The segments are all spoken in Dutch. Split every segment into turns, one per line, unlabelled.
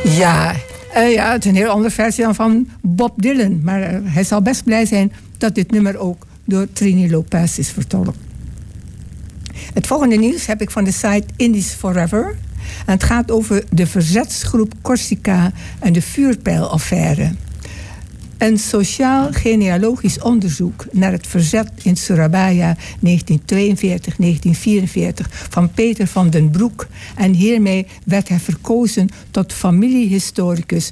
Ja, het is een heel andere versie dan van Bob Dylan. Maar hij zal best blij zijn dat dit nummer ook door Trini Lopez is vertolkt. Het volgende nieuws heb ik van de site Indies Forever. En het gaat over de verzetsgroep Corsica en de vuurpijlaffaire. Een sociaal-genealogisch onderzoek naar het verzet in Surabaya 1942-1944 van Peter van den Broek. En hiermee werd hij verkozen tot familiehistoricus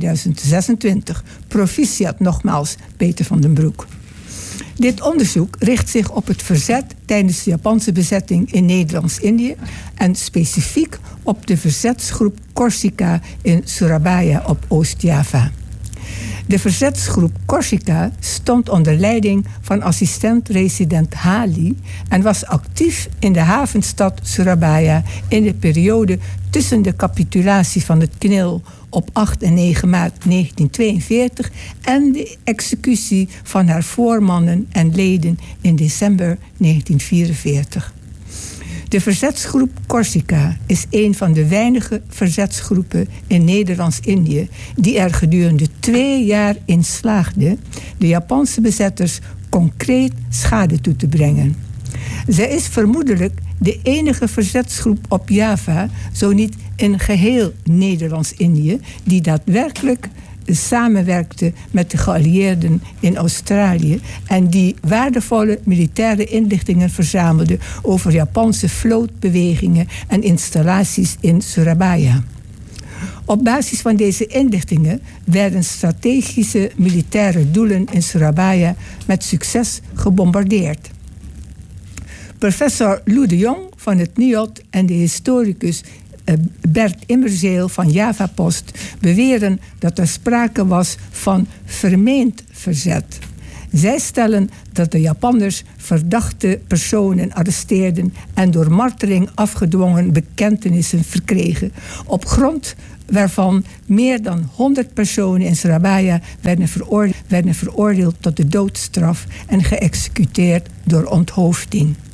2026. Proficiat nogmaals, Peter van den Broek. Dit onderzoek richt zich op het verzet tijdens de Japanse bezetting in Nederlands-Indië en specifiek op de verzetsgroep Corsica in Surabaya op Oost-Java. De verzetsgroep Corsica stond onder leiding van assistent-resident Hali en was actief in de havenstad Surabaya in de periode tussen de capitulatie van het KNIL op 8 en 9 maart 1942 en de executie van haar voormannen en leden in december 1944. De verzetsgroep Corsica is een van de weinige verzetsgroepen in Nederlands-Indië die er gedurende 2 jaar in slaagde de Japanse bezetters concreet schade toe te brengen. Zij is vermoedelijk de enige verzetsgroep op Java, zo niet in geheel Nederlands-Indië, die daadwerkelijk samenwerkte met de geallieerden in Australië en die waardevolle militaire inlichtingen verzamelde over Japanse vlootbewegingen en installaties in Surabaya. Op basis van deze inlichtingen werden strategische militaire doelen in Surabaya met succes gebombardeerd. Professor Lou de Jong van het NIOD en de historicus Bert Immerzeel van Javapost beweren dat er sprake was van vermeend verzet. Zij stellen dat de Japanners verdachte personen arresteerden en door marteling afgedwongen bekentenissen verkregen, op grond waarvan meer dan 100 personen in Surabaya werden veroordeeld tot de doodstraf en geëxecuteerd door onthoofding.